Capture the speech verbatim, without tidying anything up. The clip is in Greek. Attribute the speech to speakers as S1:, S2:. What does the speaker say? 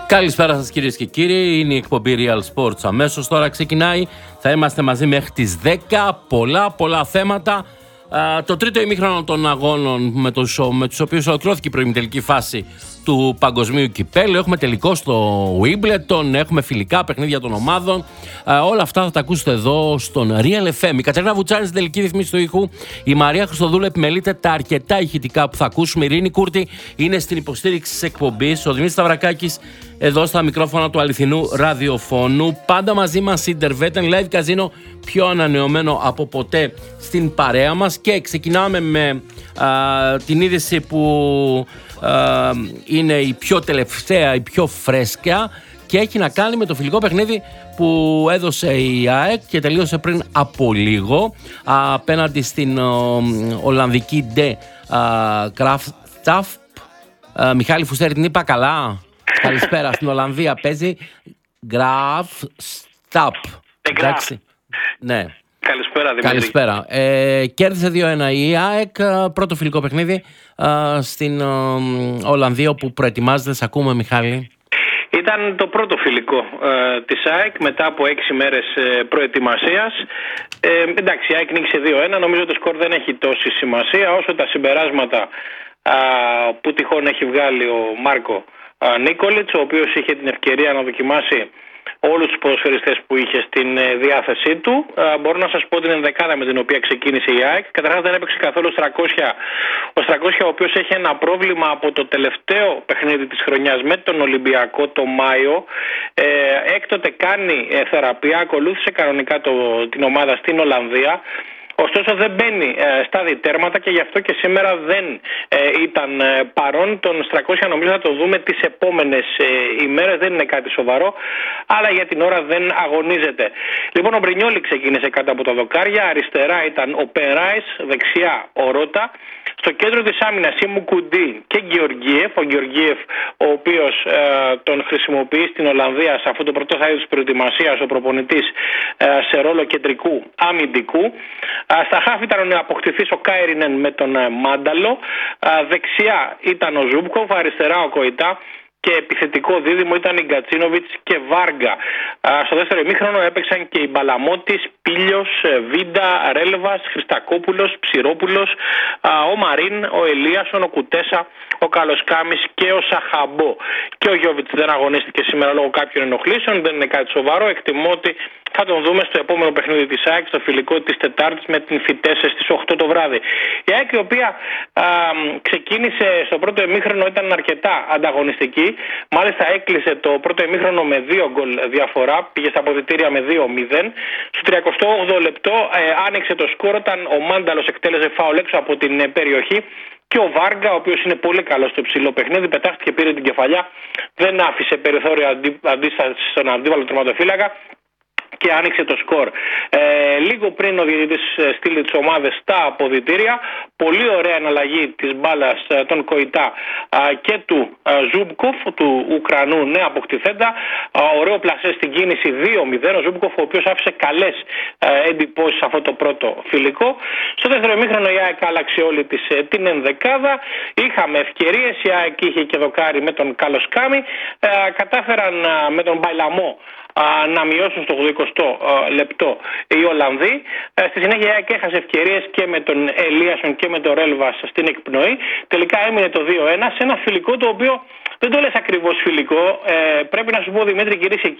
S1: Καλησπέρα σας κυρίες και κύριοι, είναι η εκπομπή Real Sports, αμέσως τώρα ξεκινάει, θα είμαστε μαζί μέχρι τις δέκα, πολλά πολλά θέματα. Uh, το τρίτο ημίχρονο των αγώνων με τους, με τους οποίους ολοκληρώθηκε η προημιτελική φάση του Παγκοσμίου Κυπέλλου. Έχουμε τελικό στο Wimbledon, έχουμε φιλικά παιχνίδια των ομάδων. Uh, όλα αυτά θα τα ακούσετε εδώ στον Real εφ εμ. Η Κατερίνα Βουτσάνη στην τελική ρυθμίση του ήχου. Η Μαρία Χριστοδούλου επιμελείται τα αρκετά ηχητικά που θα ακούσουμε. Η Ειρήνη Κούρτη είναι στην υποστήριξη της εκπομπής. Ο Δημήτρης Σταυρακάκης εδώ στα μικρόφωνα του αληθινού ραδιοφώνου. Πάντα μαζί μας η Intervetten Live Casino, πιο ανανεωμένο από ποτέ στην παρέα μας. Και ξεκινάμε με α, την είδηση που α, είναι η πιο τελευταία, η πιο φρέσκια και έχει να κάνει με το φιλικό παιχνίδι που έδωσε η ΑΕΚ και τελείωσε πριν από λίγο απέναντι στην ο, Ολλανδική Ντε Graafschap. Μιχάλη Φουστέρη, την είπα καλά? Καλησπέρα, στην Ολλανδία παίζει Graafschap. Εντάξει. Ναι.
S2: Καλησπέρα, Δημήτρη.
S1: Καλησπέρα. Ε, κέρδισε δύο ένα η ΑΕΚ, πρώτο φιλικό παιχνίδι ε, στην ε, Ολλανδία, όπου προετοιμάζεται. Σε ακούμε, Μιχάλη.
S2: Ήταν το πρώτο φιλικό ε, της ΑΕΚ μετά από έξι μέρες ε, προετοιμασίας. Ε, εντάξει, η ΑΕΚ νίκησε δύο ένα. Νομίζω ότι το σκορ δεν έχει τόση σημασία όσο τα συμπεράσματα ε, που τυχόν έχει βγάλει ο Μάρκο ε, Νίκολιτς, ο οποίος είχε την ευκαιρία να δοκιμάσει όλους τους ποδοσφαιριστές που είχε στην διάθεσή του. Ε, μπορώ να σας πω την ενδεκάδα με την οποία ξεκίνησε η ΑΕΚ. Καταρχάς δεν έπαιξε καθόλου ο Στρακόσια, ο Στρακόσια ο οποίος έχει ένα πρόβλημα από το τελευταίο παιχνίδι της χρονιάς με τον Ολυμπιακό το Μάιο. Ε, έκτοτε κάνει ε, θεραπεία, ακολούθησε κανονικά το, την ομάδα στην Ολλανδία. Ωστόσο δεν μπαίνει ε, στα διτέρματα και γι' αυτό και σήμερα δεν ε, ήταν ε, παρόν. Τον Στρακόσια νομίζω θα το δούμε τις επόμενες ε, ημέρες, δεν είναι κάτι σοβαρό, αλλά για την ώρα δεν αγωνίζεται. Λοιπόν, ο Μπρινιόλι ξεκίνησε κάτω από τα δοκάρια, αριστερά ήταν ο Περάης, δεξιά ο Ρώτα. Στο κέντρο της άμυνας η Μουκουντή και Γεωργίεφ, ο Γεωργίεφ ο οποίος ε, τον χρησιμοποιεί στην Ολλανδία σε αυτό το πρώτο θάρρο της προετοιμασίας, ο προπονητής ε, σε ρόλο κεντρικού αμυντικού. Στα χάφη ήταν ο αποκτηθής ο Κάιρινεν με τον Μάνταλο. Δεξιά ήταν ο Ζούμπκοφ, αριστερά ο Κοϊτά και επιθετικό δίδυμο ήταν η Γκατσίνοβιτς και Βάργα. Στο δεύτερο ημίχρονο έπαιξαν και οι Μπαλαμότης, Πίλιος, Βίντα, Ρέλβας, Χριστακόπουλος, Ψηρόπουλος, ο Μαρίν, ο Ελίασον, ο Κουτέσα, ο Καλοσκάμης και ο Σαχαμπό. Και ο Γιώβιτς δεν αγωνίστηκε σήμερα λόγω κάποιων ενοχλήσεων, δεν είναι κάτι σοβαρό. Εκτιμώ ότι θα τον δούμε στο επόμενο παιχνίδι της ΑΕΚ, στο φιλικό της Τετάρτης με την Φιτέσε στις οκτώ το βράδυ. Η ΑΕΚ, η οποία α, ξεκίνησε στο πρώτο ημίχρονο, ήταν αρκετά ανταγωνιστική. Μάλιστα έκλεισε το πρώτο ημίχρονο με δύο γκολ διαφορά, πήγε στα αποδυτήρια με δύο μηδέν. Στο τριακοστό όγδοο λεπτό ε, άνοιξε το σκορ όταν ο Μάνταλος εκτέλεσε φάουλ έξω από την ε, περιοχή. Και ο Βάργα, ο οποίος είναι πολύ καλός στο υψηλό παιχνίδι, πετάχτηκε, πήρε την κεφαλιά, δεν άφησε περιθώριο αντί, αντίσταση στον αντίπαλο τερματοφύλακα και άνοιξε το σκορ. Ε, λίγο πριν ο διαιτητής στείλει τις ομάδες στα αποδυτήρια, πολύ ωραία αναλλαγή της μπάλας των Κοϊτά και του Ζούμπκοφ, του Ουκρανού νέα αποκτηθέντα. Ωραίο πλασέ στην κίνηση δύο μηδέν. Ο Ζούμπκοφ, ο οποίος άφησε καλές εντυπώσεις σε αυτό το πρώτο φιλικό. Στο δεύτερο ημίχρονο η ΑΕΚ άλλαξε όλη της την ενδεκάδα. Είχαμε ευκαιρίες, η ΑΕΚ είχε και δοκάρι με τον Καλοσκάμη. Ε, κατάφεραν με τον Μπαϊλαμό να μειώσουν στο ογδοηκοστό λεπτό οι Ολλανδοί. Στη συνέχεια η ΑΕΚ έχασε ευκαιρίες και με τον Ελίασον και με τον Ρέλβας στην εκπνοή. Τελικά έμεινε το δύο ένα σε ένα φιλικό το οποίο δεν το λες ακριβώς φιλικό. Ε, πρέπει να σου πω, Δημήτρη, κυρίες και